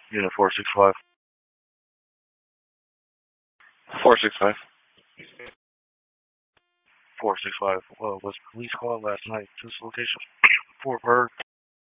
Unit 465. 465. 465. Was police called last night to this location? Fort Bird.